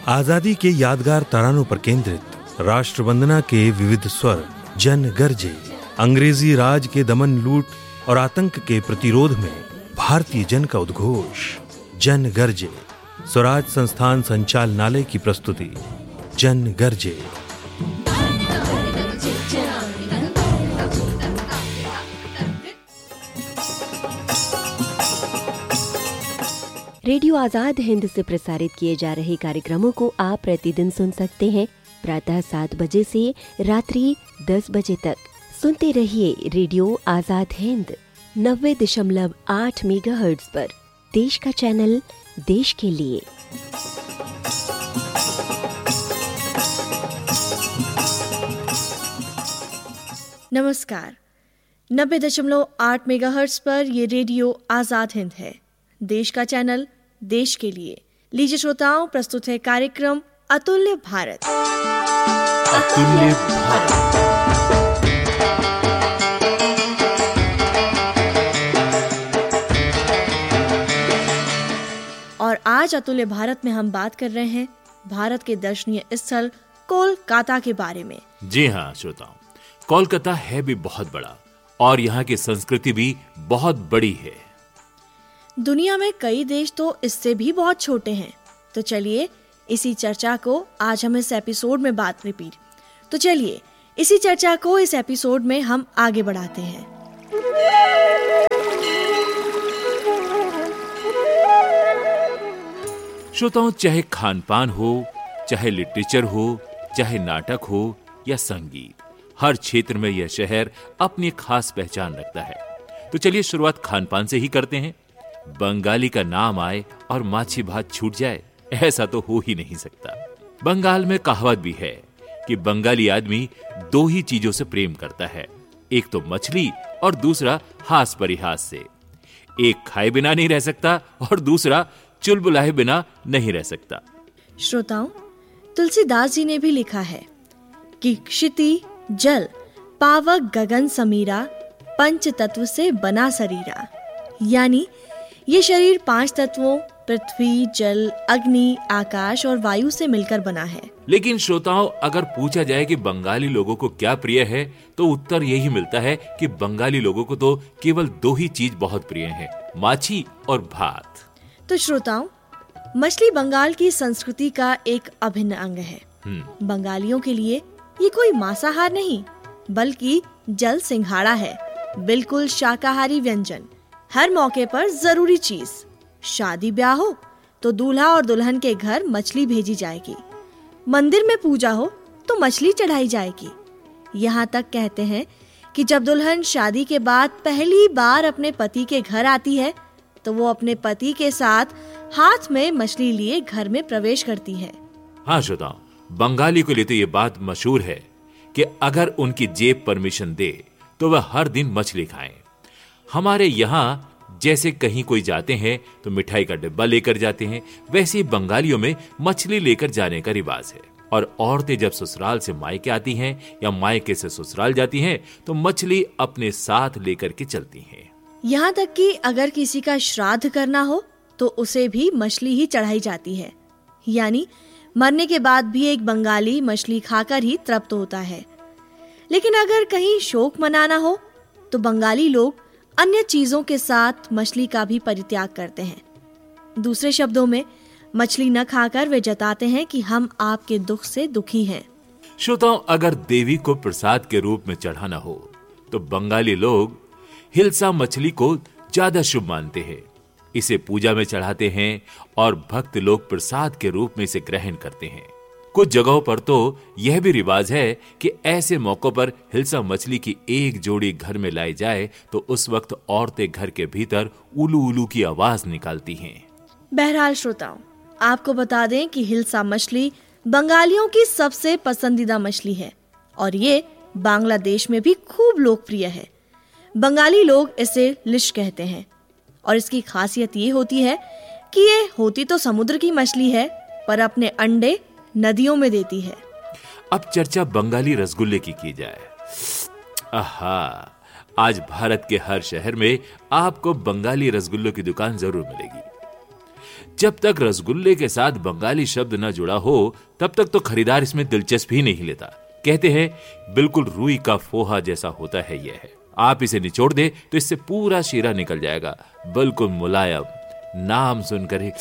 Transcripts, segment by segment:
आजादी के यादगार तरानों पर केंद्रित राष्ट्रवंदना के विविध स्वर जन गरजे। अंग्रेजी राज के दमन, लूट और आतंक के प्रतिरोध में भारतीय जन का उद्घोष जन गरजे। स्वराज संस्थान संचालनालय की प्रस्तुति जन गरजे। रेडियो आजाद हिंद से प्रसारित किए जा रहे कार्यक्रमों को आप प्रतिदिन सुन सकते हैं प्रातः 7 बजे से रात्रि 10 बजे तक। सुनते रहिए रेडियो आजाद हिंद 90.8 मेगाहर्ट्ज पर, देश का चैनल, देश के लिए। नमस्कार। 90.8 मेगाहर्ट्ज पर ये रेडियो आजाद हिंद है, देश का चैनल, देश के लिए। लीजिए श्रोताओं, प्रस्तुत है कार्यक्रम अतुल्य भारत। अतुल्य भारत। और आज अतुल्य भारत में हम बात कर रहे हैं भारत के दर्शनीय स्थल कोलकाता के बारे में। जी हाँ श्रोताओं, कोलकाता है भी बहुत बड़ा और यहाँ की संस्कृति भी बहुत बड़ी है। दुनिया में कई देश तो इससे भी बहुत छोटे हैं। तो चलिए इसी चर्चा को आज हम इस एपिसोड में इस एपिसोड में हम आगे बढ़ाते हैं। श्रोताओं, चाहे खान पान हो, चाहे लिटरेचर हो, चाहे नाटक हो या संगीत, हर क्षेत्र में यह शहर अपनी खास पहचान रखता है। तो चलिए शुरुआत खान पान से ही करते हैं। बंगाली का नाम आए और माछी भात छूट जाए, ऐसा तो हो ही नहीं सकता। बंगाल में कहावत भी है कि बंगाली आदमी 2 ही चीजों से प्रेम करता है, एक तो मछली और दूसरा हास परिहास से। एक खाए बिना नहीं रह सकता और दूसरा चुलबुलाए बिना नहीं रह सकता। श्रोताओं, तुलसीदास जी ने भी लिखा है कि क्षिति जल पावक गगन समीरा, पंच तत्व से बना शरीरा। यानी ये शरीर 5 तत्वों पृथ्वी, जल, अग्नि, आकाश और वायु से मिलकर बना है। लेकिन श्रोताओं, अगर पूछा जाए कि बंगाली लोगों को क्या प्रिय है, तो उत्तर यही मिलता है कि बंगाली लोगों को तो केवल 2 ही चीज बहुत प्रिय हैं, माछी और भात। तो श्रोताओं, मछली बंगाल की संस्कृति का एक अभिन्न अंग है। बंगालियों के लिए ये कोई मांसाहार नहीं, बल्कि जल सिंघाड़ा है, बिल्कुल शाकाहारी व्यंजन। हर मौके पर जरूरी चीज, शादी ब्याह हो तो दूल्हा और दुल्हन के घर मछली भेजी जाएगी, मंदिर में पूजा हो तो मछली चढ़ाई जाएगी। यहाँ तक कहते हैं कि जब दुल्हन शादी के बाद पहली बार अपने पति के घर आती है तो वो अपने पति के साथ हाथ में मछली लिए घर में प्रवेश करती है। हाँ श्रोताओं, बंगाली को लिए तो ये बात मशहूर है कि अगर उनकी जेब परमिशन दे तो वह हर दिन मछली खाएं। हमारे यहाँ जैसे कहीं कोई जाते हैं तो मिठाई का डिब्बा लेकर जाते हैं, वैसे ही बंगालियों में मछली लेकर जाने का रिवाज है। और औरतें जब ससुराल से मायके आती हैं या मायके से ससुराल जाती हैं तो मछली अपने साथ लेकर के चलती हैं। यहाँ तक कि अगर किसी का श्राद्ध करना हो तो उसे भी मछली ही चढ़ाई जाती है। यानी मरने के बाद भी एक बंगाली मछली खाकर ही तृप्त होता है। लेकिन अगर कहीं शोक मनाना हो तो बंगाली लोग अन्य चीजों के साथ मछली का भी परित्याग करते हैं। दूसरे शब्दों में, मछली न खाकर वे जताते हैं कि हम आपके दुख से दुखी हैं। श्रोताओं, अगर देवी को प्रसाद के रूप में चढ़ाना हो तो बंगाली लोग हिल्सा मछली को ज्यादा शुभ मानते हैं। इसे पूजा में चढ़ाते हैं और भक्त लोग प्रसाद के रूप में इसे ग्रहण करते हैं। कुछ जगहों पर तो यह भी रिवाज है कि ऐसे मौकों पर हिल्सा मछली की एक जोड़ी घर में लाई जाए तो उस वक्त औरतें घर के भीतर उलू उलू की आवाज निकालती हैं। बहरहाल श्रोताओं, आपको बता दें कि हिल्सा मछली बंगालियों की सबसे पसंदीदा मछली है और ये बांग्लादेश में भी खूब लोकप्रिय है। बंगाली लोग इसे लिश कहते हैं और इसकी खासियत ये होती है कि ये होती तो समुद्र की मछली है पर अपने अंडे नदियों में देती है। अब चर्चा बंगाली रसगुल्ले की जाए। आहा, आज भारत के हर शहर में आपको बंगाली रसगुल्लों की दुकान जरूर मिलेगी। जब तक रसगुल्ले के साथ बंगाली शब्द न जुड़ा हो तब तक तो खरीदार इसमें दिलचस्पी नहीं लेता। कहते हैं बिल्कुल रुई का फोहा जैसा होता है यह है। आप इसे निचोड़ दे तो इससे पूरा शीरा निकल जाएगा, बिल्कुल मुलायम। नाम सुनकर ही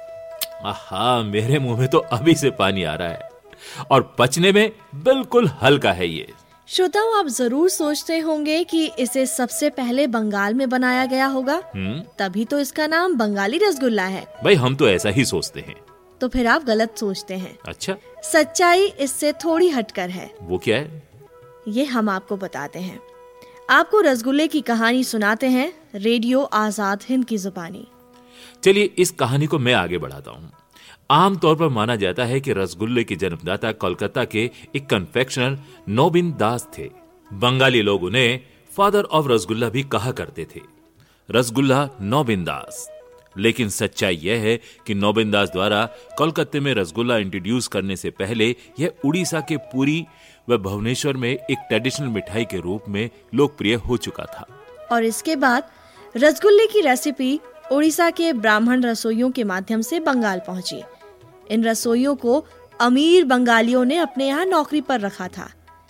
आहा, मेरे मुंह में तो अभी से पानी आ रहा है। और पचने में बिल्कुल हल्का है ये। श्रोताओं, आप जरूर सोचते होंगे कि इसे सबसे पहले बंगाल में बनाया गया होगा, तभी तो इसका नाम बंगाली रसगुल्ला है। भाई हम तो ऐसा ही सोचते हैं। तो फिर आप गलत सोचते हैं। अच्छा, सच्चाई इससे थोड़ी हटकर है। वो क्या है? ये हम आपको बताते हैं। आपको रसगुल्ले की कहानी सुनाते हैं रेडियो आजाद हिंद की जुबानी। चलिए इस कहानी को मैं आगे बढ़ाता हूँ। आमतौर पर माना जाता है कि रसगुल्ले के जन्मदाता कोलकाता के एक कन्फेक्शनर नोबिन दास थे। बंगाली लोग उन्हें फादर ऑफ रसगुल्ला भी कहा करते थे, रसगुल्ला नोबिन दास। लेकिन सच्चाई यह है कि नोबिन दास द्वारा कोलकाता में रसगुल्ला इंट्रोड्यूस करने से पहले यह उड़ीसा के पुरी व भुवनेश्वर में एक ट्रेडिशनल मिठाई के रूप में लोकप्रिय हो चुका था। और इसके बाद रसगुल्ले की रेसिपी उड़ीसा के ब्राह्मण रसोइयों के माध्यम से बंगाल पहुंची। इन रसोइयों को अमीर बंगालियों ने अपने यहाँ नौकरी पर रखा था।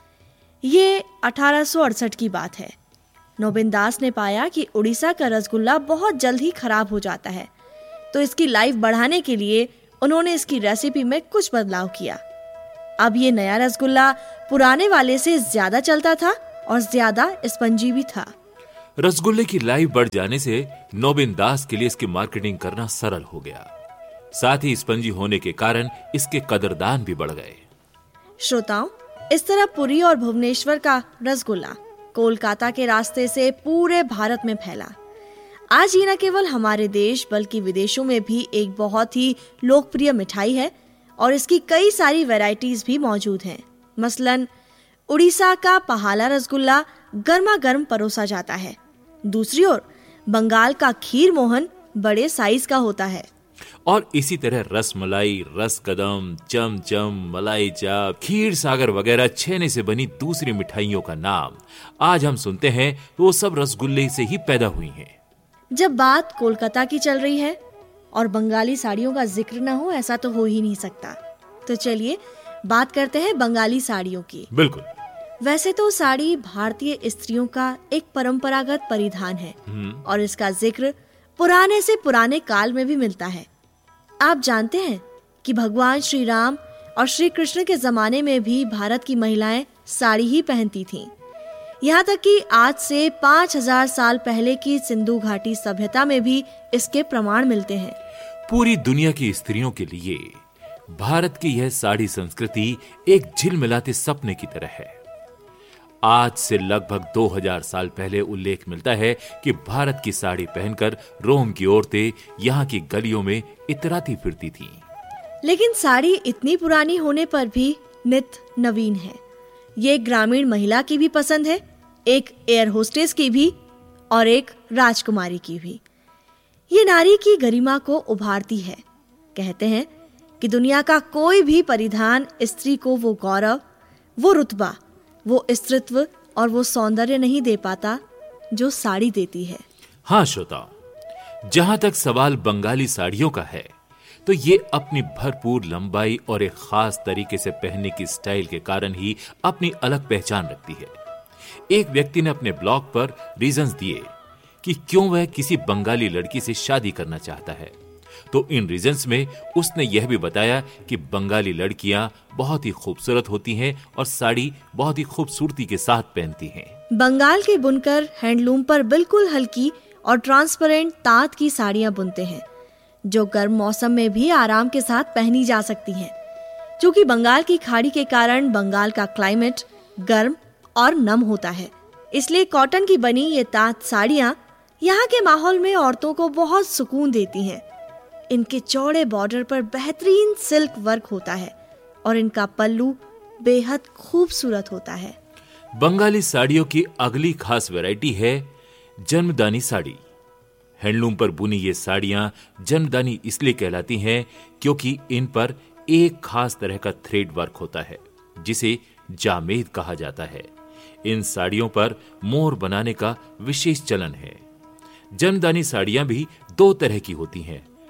ये 1868 की बात है। नोबिन दास ने पाया कि उड़ीसा का रसगुल्ला बहुत जल्द ही खराब हो जाता है, तो इसकी लाइफ बढ़ाने के लिए उन्होंने इसकी रेसिपी में कुछ बदलाव किया। अब ये नया रसगुल्ला पुराने वाले से ज्यादा चलता था और ज्यादा स्पंजी भी था। रसगुल्ले की लाइफ बढ़ जाने से नोबिन दास के लिए इसकी मार्केटिंग करना सरल हो गया। साथ ही स्पंजी होने के कारण इसके कदरदान भी बढ़ गए। श्रोताओं, इस तरह पुरी और भुवनेश्वर का रसगुल्ला कोलकाता के रास्ते से पूरे भारत में फैला। आज ये न केवल हमारे देश बल्कि विदेशों में भी एक बहुत ही लोकप्रिय मिठाई है और इसकी कई सारी वैरायटीज भी मौजूद हैं। मसलन उड़ीसा का पहाला रसगुल्ला गर्मा गर्म परोसा जाता है। दूसरी ओर बंगाल का खीर मोहन बड़े साइज का होता है। और इसी तरह रसमलाई, रसकदम, चमचम, मलाई चाप, खीर सागर वगैरह छेने से बनी दूसरी मिठाइयों का नाम आज हम सुनते हैं तो वो सब रसगुल्ले से ही पैदा हुई हैं। जब बात कोलकाता की चल रही है और बंगाली साड़ियों का जिक्र ना हो, ऐसा तो हो ही नहीं सकता। तो चलिए बात करते हैं बंगाली साड़ियों की। बिल्कुल। वैसे तो साड़ी भारतीय स्त्रियों का एक परंपरागत परिधान है और इसका जिक्र पुराने से पुराने काल में भी मिलता है। आप जानते हैं कि भगवान श्री राम और श्री कृष्ण के जमाने में भी भारत की महिलाएं साड़ी ही पहनती थीं। यहाँ तक कि आज से 5000 साल पहले की सिंधु घाटी सभ्यता में भी इसके प्रमाण मिलते हैं। पूरी दुनिया की स्त्रियों के लिए भारत की यह साड़ी संस्कृति एक झिलमिलाते सपने की तरह है। आज से लगभग 2000 साल पहले उल्लेख मिलता है कि भारत की साड़ी पहनकर रोम की औरतें यहाँ की गलियों में इतराती फिरती थीं। लेकिन साड़ी इतनी पुरानी होने पर भी नित नवीन है। ये ग्रामीण महिला की भी पसंद है, एक एयर होस्टेस की भी और एक राजकुमारी की भी। ये नारी की गरिमा को उभारती है। कहते हैं कि दुनिया का कोई भी परिधान स्त्री को वो गौरव, वो रुतबा, वो स्त्रीत्व और वो सौंदर्य नहीं दे पाता जो साड़ी देती है। हाँ श्रोताओ, जहां तक सवाल बंगाली साड़ियों का है तो ये अपनी भरपूर लंबाई और एक खास तरीके से पहनने की स्टाइल के कारण ही अपनी अलग पहचान रखती है। एक व्यक्ति ने अपने ब्लॉग पर रीजंस दिए कि क्यों वह किसी बंगाली लड़की से शादी करना चाहता है। तो इन रीजंस में उसने यह भी बताया कि बंगाली लड़कियां बहुत ही खूबसूरत होती हैं और साड़ी बहुत ही खूबसूरती के साथ पहनती हैं। बंगाल के बुनकर हैंडलूम पर बिल्कुल हल्की और ट्रांसपेरेंट तांत की साड़ियां बुनते हैं जो गर्म मौसम में भी आराम के साथ पहनी जा सकती हैं। क्योंकि बंगाल की खाड़ी के कारण बंगाल का क्लाइमेट गर्म और नम होता है, इसलिए कॉटन की बनी ये तांत साड़ियां यहाँ के माहौल में औरतों को बहुत सुकून देती हैं। इनके चौड़े बॉर्डर पर बेहतरीन सिल्क वर्क होता है और इनका पल्लू बेहद खूबसूरत होता है। बंगाली साड़ियों की अगली खास वैरायटी है जन्मदानी साड़ी। हैंडलूम पर बुनी ये साड़ियां जन्मदानी इसलिए कहलाती हैं क्योंकि इन पर एक खास तरह का थ्रेड वर्क होता है जिसे जामेद कहा जाता है। इन साड़ियों पर मोर बनाने का विशेष चलन है। जन्मदानी साड़ियां भी दो तरह की होती हैं,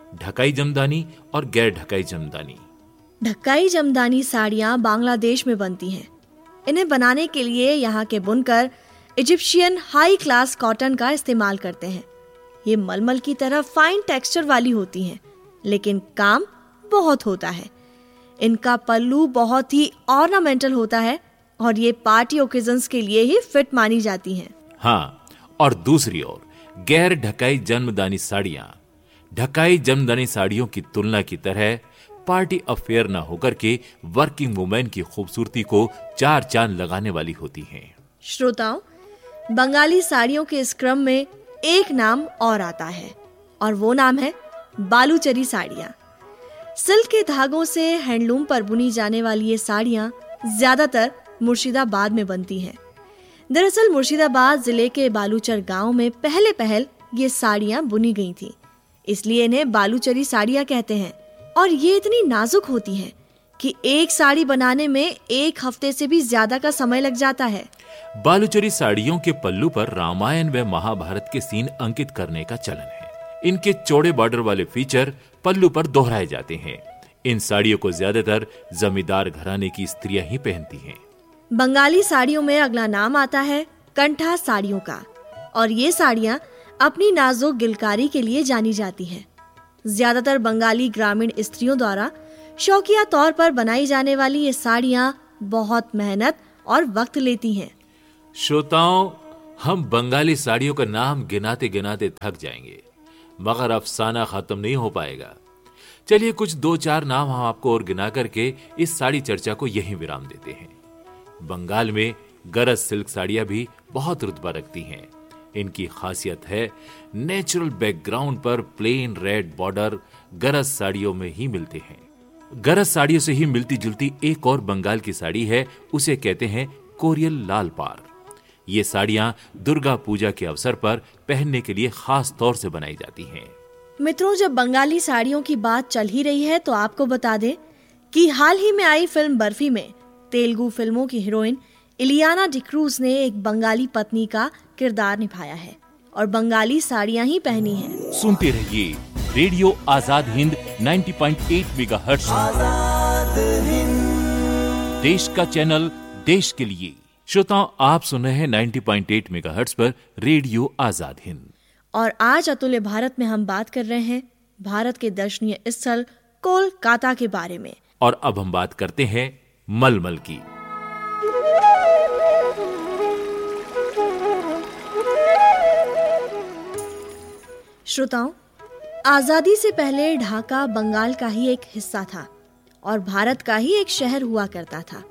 ढकाई जमदानी और गैर ढकाई जमदानी। ढकाई जमदानी साड़ियाँ बांग्लादेश में बनती हैं। इन्हें बनाने के लिए यहाँ के बुनकर इजिप्शियन हाई क्लास कॉटन का इस्तेमाल करते हैं। ये मलमल की तरह फाइन टेक्सचर वाली होती हैं, लेकिन काम बहुत होता है। इनका पल्लू बहुत ही ऑर्नामेंटल होता है और ये पार्टी ओकेजन्स के लिए ही फिट मानी जाती हैं। हाँ, और दूसरी ओर गैर ढकाई जमदानी साड़ियां ढकाई जमदानी साड़ियों की तुलना की तरह पार्टी अफेयर न होकर के वर्किंग वुमेन की खूबसूरती को चार चांद लगाने वाली होती हैं। श्रोताओं, बंगाली साड़ियों के इस क्रम में एक नाम और आता है और वो नाम है बालूचरी साड़ियाँ। सिल्क के धागों से हैंडलूम पर बुनी जाने वाली ये साड़ियाँ ज्यादातर मुर्शिदाबाद में बनती हैं। दरअसल मुर्शिदाबाद जिले के बालूचर गांव में पहले ये साड़ियाँ बुनी गई थी, इसलिए इन्हें बालूचरी साड़ियाँ कहते हैं। और ये इतनी नाजुक होती हैं कि एक साड़ी बनाने में एक हफ्ते से भी ज्यादा का समय लग जाता है। बालूचरी साड़ियों के पल्लू पर रामायण व महाभारत के सीन अंकित करने का चलन है। इनके चौड़े बॉर्डर वाले फीचर पल्लू पर दोहराए जाते हैं। इन साड़ियों को ज्यादातर जमींदार घराने की स्त्रियां ही पहनती हैं। बंगाली साड़ियों में अगला नाम आता है कंठा साड़ियों का, और ये साड़ियां अपनी नाजुक गिलकारी के लिए जानी जाती हैं। ज्यादातर बंगाली ग्रामीण स्त्रियों द्वारा शौकिया तौर पर बनाई जाने वाली ये साड़ियां बहुत मेहनत और वक्त लेती हैं। श्रोताओं, हम बंगाली साड़ियों का नाम गिनाते गिनाते थक जाएंगे, मगर अफसाना खत्म नहीं हो पाएगा। चलिए कुछ 2-4 नाम हम आपको और गिना करके इस साड़ी चर्चा को यहीं विराम देते हैं। बंगाल में गरज सिल्क साड़ियां भी बहुत रुतबा रखती हैं। इनकी खासियत है नेचुरल बैकग्राउंड पर प्लेन रेड बॉर्डर गरज साड़ियों में ही मिलते हैं। गरज साड़ियों से ही मिलती जुलती एक और बंगाल की साड़ी है, उसे कहते हैं कोरियल लाल पार। ये साड़ियां दुर्गा पूजा के अवसर पर पहनने के लिए खास तौर से बनाई जाती हैं। मित्रों, जब बंगाली साड़ियों की बात चल ही रही है तो आपको बता दें कि हाल ही में आई फिल्म बर्फी में तेलुगु फिल्मों की हीरोइन इलियाना डिक्रूज ने एक बंगाली पत्नी का किरदार निभाया है और बंगाली साड़ियां ही पहनी हैं। सुनते रहिए रेडियो आजाद हिंद 90.8 मेगाहर्ट्ज, देश का चैनल देश के लिए। श्रोताओं, आप सुन रहे हैं 90.8 मेगाहर्ट्ज पर रेडियो आजाद हिंद। और आज अतुल्य भारत में हम बात कर रहे हैं भारत के दर्शनीय स्थल कोलकाता के बारे में। और अब हम बात करते हैं मलमल की। श्रोताओं, आजादी से पहले ढाका बंगाल का ही एक हिस्सा था और भारत का ही एक शहर हुआ करता था।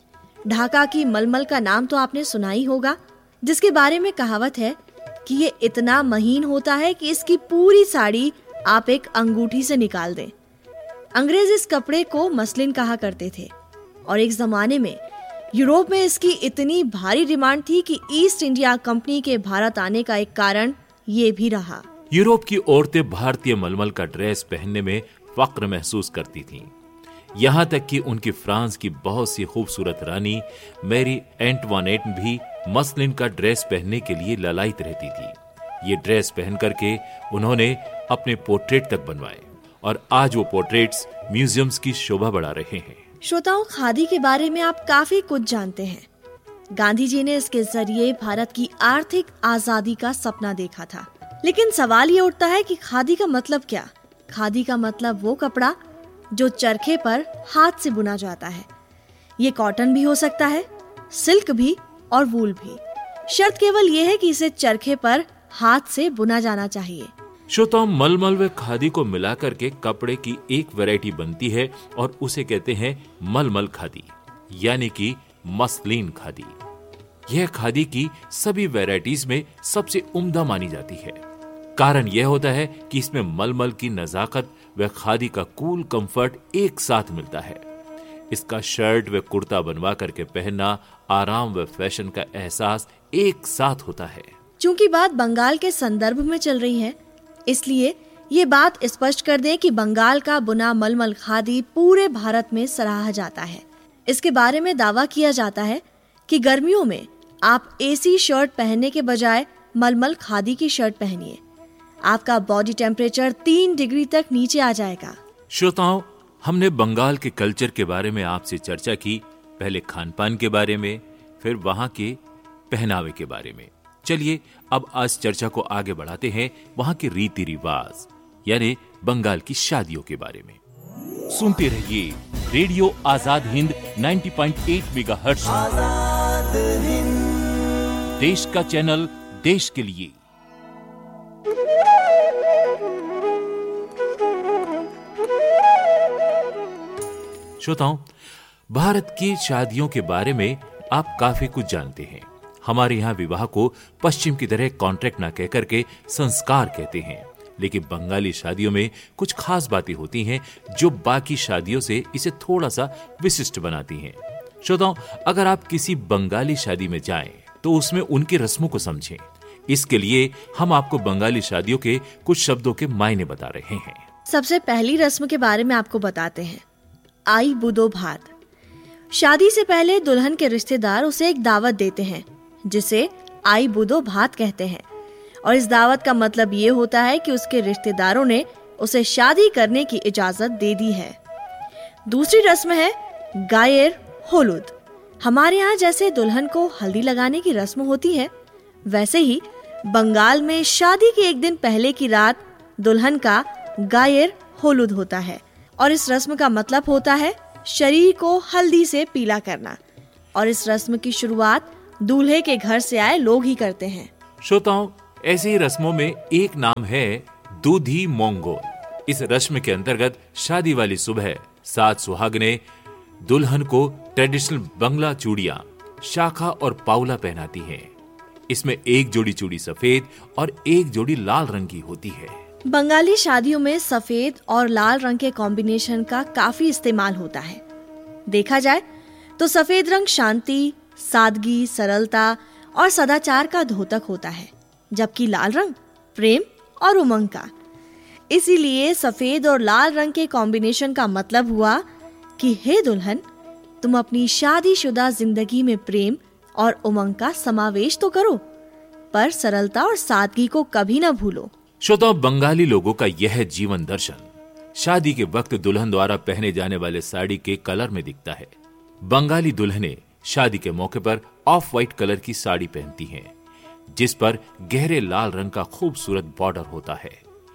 ढाका की मलमल का नाम तो आपने सुना ही होगा, जिसके बारे में कहावत है कि ये इतना महीन होता है कि इसकी पूरी साड़ी आप एक अंगूठी से निकाल दें। अंग्रेज इस कपड़े को मसलिन कहा करते थे और एक जमाने में यूरोप में इसकी इतनी भारी डिमांड थी कि ईस्ट इंडिया कंपनी के भारत आने का एक कारण ये भी रहा। यूरोप की औरतें भारतीय मलमल का ड्रेस पहनने में फक्र महसूस करती थीं। यहाँ तक कि उनकी फ्रांस की बहुत सी खूबसूरत रानी मैरी एंटवानेट भी मसलिन का ड्रेस पहनने के लिए ललायित रहती थी। ये ड्रेस पहन करके उन्होंने अपने पोर्ट्रेट तक बनवाए और आज वो पोर्ट्रेट्स म्यूजियम्स की शोभा बढ़ा रहे हैं। श्रोताओं, खादी के बारे में आप काफी कुछ जानते हैं। गांधी जी ने इसके जरिए भारत की आर्थिक आजादी का सपना देखा था। लेकिन सवाल ये उठता है कि खादी का मतलब क्या? खादी का मतलब वो कपड़ा जो चरखे पर हाथ से बुना जाता है। ये कॉटन भी हो सकता है, सिल्क भी और वूल भी। शर्त केवल ये है कि इसे चरखे पर हाथ से बुना जाना चाहिए। श्रोताओं, मलमल व खादी को मिलाकर के कपड़े की एक वैरायटी बनती है और उसे कहते हैं मलमल खादी, यानी कि मसलिन खादी। यह खादी की सभी वैरायटीज में सबसे उम्दा मानी जाती है। कारण यह होता है कि इसमें मलमल की नजाकत व खादी का कूल कंफर्ट एक साथ मिलता है। इसका शर्ट व कुर्ता बनवा करके पहनना आराम व फैशन का एहसास एक साथ होता है। चूंकि बात बंगाल के संदर्भ में चल रही है, इसलिए ये बात स्पष्ट कर दें कि बंगाल का बुना मलमल खादी पूरे भारत में सराहा जाता है। इसके बारे में दावा किया जाता है कि गर्मियों में आप एसी शर्ट पहनने के बजाय मलमल खादी की शर्ट पहनिए। आपका बॉडी टेम्परेचर 3 डिग्री तक नीचे आ जाएगा। श्रोताओं, हमने बंगाल के कल्चर के बारे में आपसे चर्चा की, पहले खान पान के बारे में, फिर वहां के पहनावे के बारे में। चलिए अब आज चर्चा को आगे बढ़ाते हैं वहां के रीति रिवाज यानी बंगाल की शादियों के बारे में। सुनते रहिए रेडियो आजाद हिंद 90.8 मेगाहर्ट्ज, देश का चैनल, देश के लिए। श्रोताओं, भारत की शादियों के बारे में आप काफी कुछ जानते हैं। हमारे यहाँ विवाह को पश्चिम की तरह कॉन्ट्रैक्ट ना कहकर के संस्कार कहते हैं, लेकिन बंगाली शादियों में कुछ खास बातें होती हैं जो बाकी शादियों से इसे थोड़ा सा विशिष्ट बनाती हैं। श्रोताओं, अगर आप किसी बंगाली शादी में जाएं तो उसमें उनकी रस्मों को समझें। इसके लिए हम आपको बंगाली शादियों के कुछ शब्दों के मायने बता रहे हैं। सबसे पहली रस्म के बारे में आपको बताते हैं, आई बुदो भात। शादी से पहले दुल्हन के रिश्तेदार उसे एक दावत देते हैं जिसे आई बुदो भात कहते हैं, और इस दावत का मतलब ये होता है कि उसके रिश्तेदारों ने उसे शादी करने की इजाजत दे दी है। दूसरी रस्म है गायर होलुद। हमारे यहाँ जैसे दुल्हन को हल्दी लगाने की रस्म होती है, वैसे ही बंगाल में शादी के एक दिन पहले की रात दुल्हन का गायर होलुद होता है, और इस रस्म का मतलब होता है शरीर को हल्दी से पीला करना, और इस रस्म की शुरुआत दूल्हे के घर से आए लोग ही करते हैं। श्रोताओं, ऐसी ही रस्मों में एक नाम है दूधी मोंगोल। इस रस्म के अंतर्गत शादी वाली सुबह 7 सुहागने दुल्हन को ट्रेडिशनल बंगला चूड़ियां, शाखा और पाउला पहनाती हैं। इसमें एक जोड़ी चूड़ी सफेद और एक जोड़ी लाल रंग की होती है। बंगाली शादियों में सफेद और लाल रंग के कॉम्बिनेशन का काफी इस्तेमाल होता है। देखा जाए तो सफेद रंग शांति, सादगी, सरलता और सदाचार का द्योतक होता है, जबकि लाल रंग प्रेम और उमंग का। इसीलिए सफेद और लाल रंग के कॉम्बिनेशन का मतलब हुआ कि हे दुल्हन, तुम अपनी शादीशुदा जिंदगी में प्रेम और उमंग का समावेश तो करो, पर सरलता और सादगी को कभी न भूलो। श्रोताओं, बंगाली लोगों का यह जीवन दर्शन शादी के वक्त दुल्हन द्वारा पहने जाने वाले साड़ी के कलर में दिखता है। बंगाली दुल्हनें शादी के मौके पर ऑफ व्हाइट कलर की साड़ी पहनती हैं, जिस पर गहरे लाल रंग का खूबसूरत बॉर्डर होता है।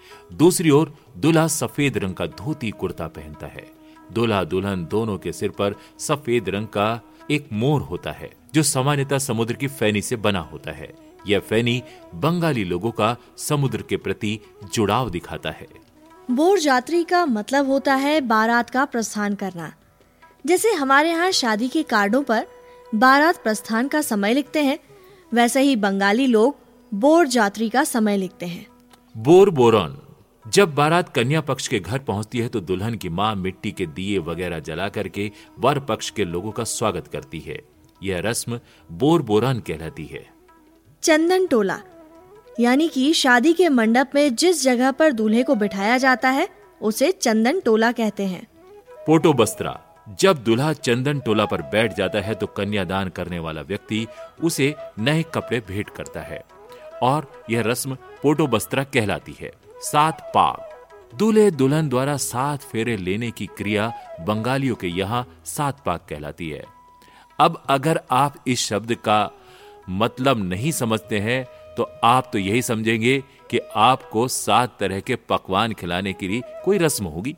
दूसरी ओर दूल्हा सफेद रंग का धोती कुर्ता पहनता है। दूल्हा दुल्हन दोनों के सिर पर सफेद रंग का एक मोर होता है, जो सामान्यतः समुद्र की फैनी से बना होता है। यह फैनी बंगाली लोगों का समुद्र के प्रति जुड़ाव दिखाता है। बोर जात्री का मतलब होता है बारात का प्रस्थान करना। जैसे हमारे यहाँ शादी के कार्डों पर बारात प्रस्थान का समय लिखते हैं, वैसे ही बंगाली लोग बोर जात्री का समय लिखते हैं। Bore boron. जब बारात कन्या पक्ष के घर पहुंचती है तो दुल्हन की मां मिट्टी के दिए वगैरह जला करके वर पक्ष के लोगों का स्वागत करती है। यह रस्म बोर बोरन कहलाती है। चंदन टोला, यानी कि शादी के मंडप में जिस जगह पर दूल्हे को बिठाया जाता है उसे चंदन टोला कहते हैं। पोटो बस्त्रा। जब दूल्हा चंदन टोला पर बैठ जाता है तो कन्यादान करने वाला व्यक्ति उसे नए कपड़े भेंट करता है, और यह रस्म पोटो बस्त्रा कहलाती है। 7 पाक। दूल्हे दुल्हन द्वारा 7 फेरे लेने की क्रिया बंगालियों के यहाँ 7 पाक कहलाती है। अब अगर आप इस शब्द का मतलब नहीं समझते हैं तो आप तो यही समझेंगे कि आपको 7 तरह के पकवान खिलाने के लिए कोई रस्म होगी।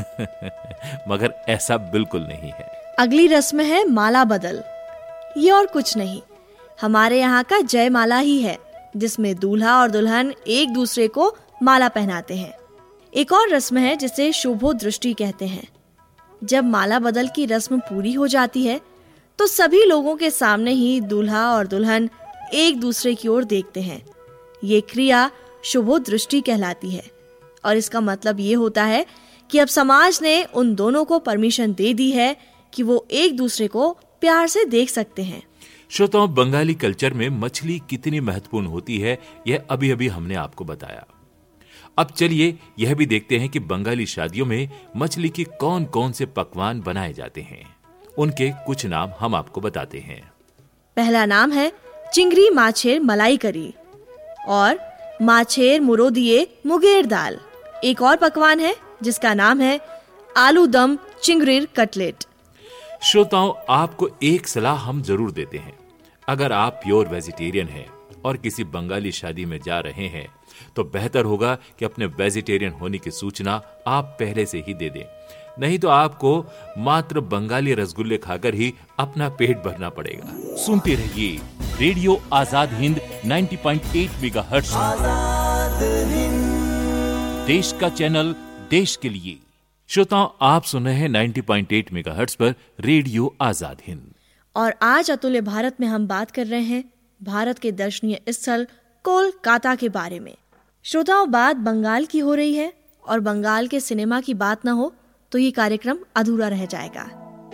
मगर ऐसा बिल्कुल नहीं है। अगली रस्म है माला बदल। ये और कुछ नहीं, हमारे यहाँ का जयमाला ही है, जिसमें दूल्हा और दुल्हन एक दूसरे को माला पहनाते हैं। एक और रस्म है जिसे शुभो दृष्टि कहते हैं। जब माला बदल की रस्म पूरी हो जाती है तो सभी लोगों के सामने ही दूल्हा और दुल्हन एक दूसरे की ओर देखते हैं। ये क्रिया शुभो दृष्टि कहलाती है, और इसका मतलब ये होता है कि अब समाज ने उन दोनों को परमिशन दे दी है कि वो एक दूसरे को प्यार से देख सकते हैं। श्रोताओं, बंगाली कल्चर में मछली कितनी महत्वपूर्ण होती है यह अभी अभी हमने आपको बताया। अब चलिए यह भी देखते हैं कि बंगाली शादियों में मछली के कौन कौन से पकवान बनाए जाते हैं। उनके कुछ नाम हम आपको बताते हैं। पहला नाम है चिंगरी माछेर मलाई करी, और माछेर मुरोदिए मुगेर दाल। एक और पकवान है जिसका नाम है आलू दम चिंगरीर कटलेट। श्रोताओं, आपको एक सलाह हम जरूर देते हैं। अगर आप प्योर वेजिटेरियन हैं और किसी बंगाली शादी में जा रहे हैं तो बेहतर होगा कि अपने वेजिटेरियन होने की सूचना आप पहले से ही दे दें, नहीं तो आपको मात्र बंगाली रसगुल्ले खाकर ही अपना पेट भरना पड़ेगा। सुनते रहिए रेडियो आजाद हिंद 90.8 मेगाहर्ट्ज, देश का चैनल देश के लिए। श्रोताओं, आप सुन रहे हैं 90.8 मेगाहर्ट्ज पर रेडियो आजाद हिंद। और आज अतुल्य भारत में हम बात कर रहे हैं भारत के दर्शनीय स्थल कोलकाता के बारे में। श्रोताओं, बात बंगाल की हो रही है और बंगाल के सिनेमा की बात न हो तो ये कार्यक्रम अधूरा रह जाएगा।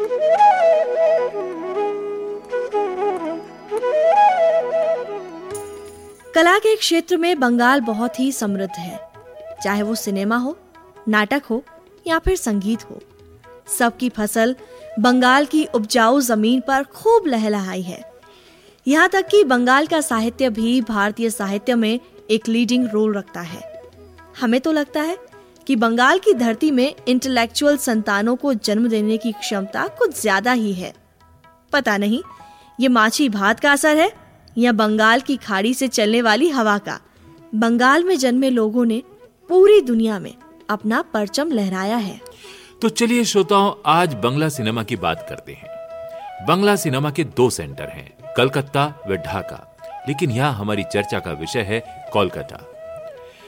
कला के क्षेत्र में बंगाल बहुत ही समृद्ध है, चाहे वो सिनेमा हो, नाटक हो या फिर संगीत हो। सबकी फसल बंगाल की उपजाऊ जमीन पर खूब लहलहाई है। यहाँ तक कि बंगाल का साहित्य भी भारतीय साहित्य में एक लीडिंग रोल रखता है। हमें तो लगता है कि बंगाल की धरती में इंटेलेक्चुअल संतानों को जन्म देने की क्षमता कुछ ज्यादा ही है। पता नहीं ये माछी भात का असर है या बंगाल की खाड़ी से चलने वाली हवा का। बंगाल में जन्मे लोगों ने पूरी दुनिया में अपना परचम लहराया है। तो चलिए श्रोताओं, आज बंगला सिनेमा की बात करते हैं। बंगला सिनेमा के 2 सेंटर हैं, कलकत्ता व ढाका, लेकिन यहाँ हमारी चर्चा का विषय है कोलकाता।